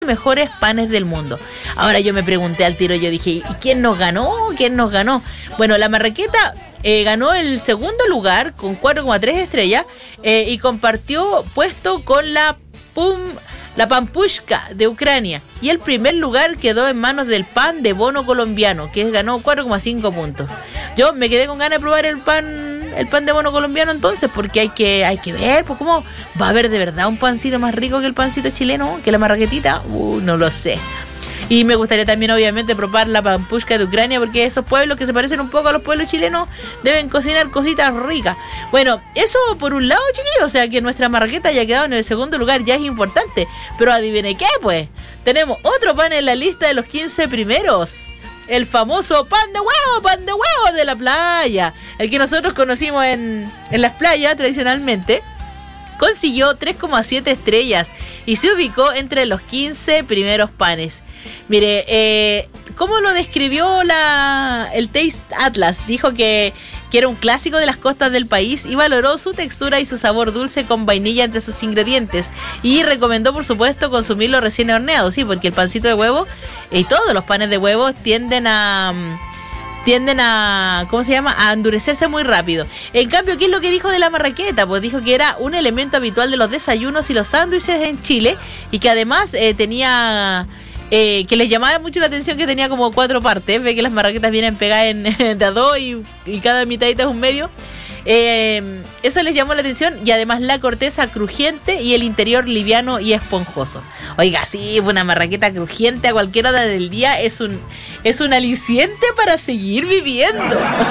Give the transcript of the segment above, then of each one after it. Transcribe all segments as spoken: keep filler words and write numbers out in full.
mejores panes del mundo. Ahora yo me pregunté al tiro, yo dije, ¿y quién nos ganó? ¿Quién nos ganó? Bueno, la marraqueta eh, ganó el segundo lugar con cuatro coma tres estrellas eh, y compartió puesto con la Pum, la Pampushka de Ucrania. Y el primer lugar quedó en manos del pan de bono colombiano, que ganó cuatro coma cinco puntos. Yo me quedé con ganas de probar el pan el pan de bono colombiano entonces, porque hay que hay que ver, pues cómo va a haber de verdad un pancito más rico que el pancito chileno, que la marraquetita, uh, no lo sé. Y me gustaría también obviamente probar la pampushka de Ucrania, porque esos pueblos que se parecen un poco a los pueblos chilenos deben cocinar cositas ricas. Bueno, eso por un lado, chiquillos, o sea que nuestra marraqueta haya quedado en el segundo lugar ya es importante, pero adivine qué, pues, tenemos otro pan en la lista de los quince primeros. El famoso pan de huevo, pan de huevo de la playa. El que nosotros conocimos en, en las playas tradicionalmente. Consiguió tres coma siete estrellas y se ubicó entre los quince primeros panes. Mire, eh, ¿cómo lo describió la, el Taste Atlas? Dijo que, que era un clásico de las costas del país y valoró su textura y su sabor dulce con vainilla entre sus ingredientes. Y recomendó, por supuesto, consumirlo recién horneado, sí, porque el pancito de huevo y todos los panes de huevo tienden a... tienden a, ¿cómo se llama?, a endurecerse muy rápido. En cambio, ¿qué es lo que dijo de la marraqueta? Pues dijo que era un elemento habitual de los desayunos y los sándwiches en Chile y que además eh, tenía... Eh, que les llamaba mucho la atención que tenía como cuatro partes. Ve que las marraquetas vienen pegadas en, de a dos y, y cada mitadita es un medio. Eh, eso les llamó la atención y además la corteza crujiente y el interior liviano y esponjoso. Oiga, sí, una marraqueta crujiente a cualquier hora del día es un es un aliciente para seguir viviendo.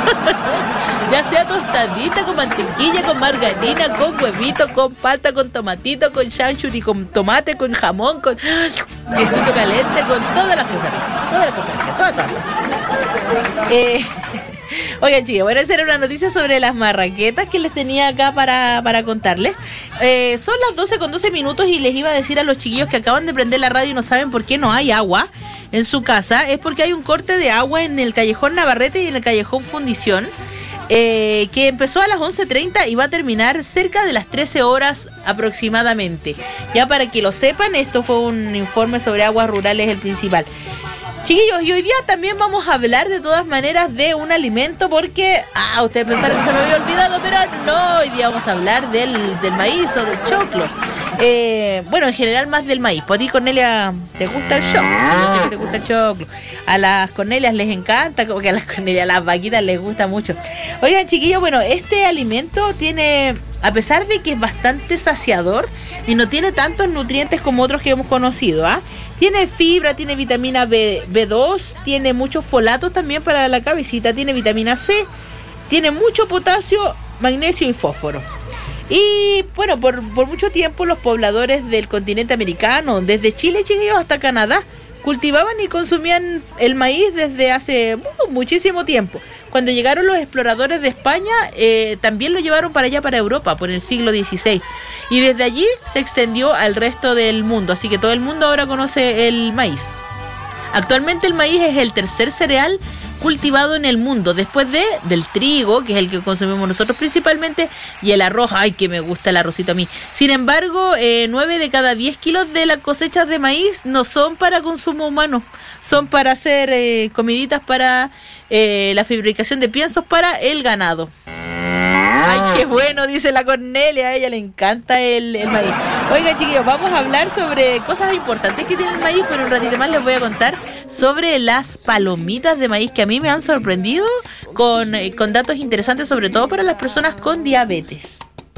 Ya sea tostadita, con mantequilla, con margarina, con huevito, con palta, con tomatito, con chanchuri, con tomate, con jamón, con quesito caliente, con todas las cosas, todas las cosas, todas, todas. Eh... Oigan, chicos, bueno, esa era una noticia sobre las marraquetas que les tenía acá para, para contarles. Eh, son las doce con doce minutos y les iba a decir a los chiquillos que acaban de prender la radio y no saben por qué no hay agua en su casa. Es porque hay un corte de agua en el Callejón Navarrete y en el Callejón Fundición, eh, que empezó a las once treinta y va a terminar cerca de las trece horas aproximadamente. Ya para que lo sepan, esto fue un informe sobre aguas rurales, el principal. Chiquillos, y hoy día también vamos a hablar de todas maneras de un alimento porque, ah, ustedes pensaron que se me había olvidado, pero no, hoy día vamos a hablar del, del maíz o del choclo. Eh, bueno, en general más del maíz. Por ti, Cornelia, ¿te gusta el choclo? Sí, yo sé que te gusta el choclo. A las Cornelias les encanta, como que a las Cornelias, a las vaquitas les gusta mucho. Oigan, chiquillos, bueno, este alimento tiene, a pesar de que es bastante saciador y no tiene tantos nutrientes como otros que hemos conocido, ¿ah? ¿eh? Tiene fibra, tiene vitamina B, B2, tiene muchos folatos también para la cabecita, tiene vitamina C, tiene mucho potasio, magnesio y fósforo. Y bueno, por, por mucho tiempo los pobladores del continente americano, desde Chile, chiquillos, hasta Canadá, cultivaban y consumían el maíz desde hace uh, muchísimo tiempo. Cuando llegaron los exploradores de España, eh, también lo llevaron para allá, para Europa, por el siglo dieciséis. Y desde allí se extendió al resto del mundo, así que todo el mundo ahora conoce el maíz. Actualmente el maíz es el tercer cereal cultivado en el mundo, después de del trigo, que es el que consumimos nosotros principalmente, y el arroz. Ay, que me gusta el arrocito a mí. Sin embargo, eh, nueve de cada diez kilos de las cosechas de maíz no son para consumo humano, son para hacer eh, comiditas para eh, la fabricación de piensos para el ganado. Ay, qué bueno, dice la Cornelia, a ella le encanta el, el maíz. Oigan, chiquillos, vamos a hablar sobre cosas importantes que tiene el maíz, pero un ratito más les voy a contar sobre las palomitas de maíz que a mí me han sorprendido con, con datos interesantes, sobre todo para las personas con diabetes.